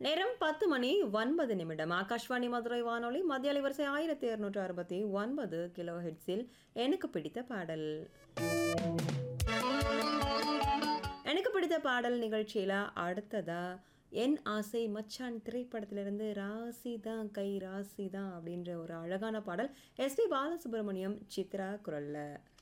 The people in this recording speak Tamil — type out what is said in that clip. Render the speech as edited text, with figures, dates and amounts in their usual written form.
நேரம் 10:09 ஆகாஷ்வாணி மதுரை வானொலி மத்திய அலைவரிசை 1269 கிலோ ஹெட்ஸில் எனக்கு பிடித்த பாடல். எனக்கு பிடித்த பாடல் நிகழ்ச்சியில அடுத்ததா என் ஆசை மச்சான் திரைப்படத்திலிருந்து ராசிதான் கை ராசிதான் அப்படின்ற ஒரு அழகான பாடல் எஸ்பி பாலசுப்ரமணியம் சித்ரா குரல்ல.